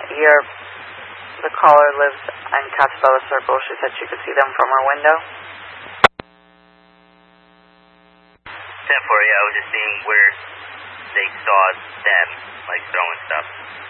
The caller lives in Casabella Circle. She said she could see them from her window. 10-4, yeah, I was just seeing where they saw them, like, throwing stuff.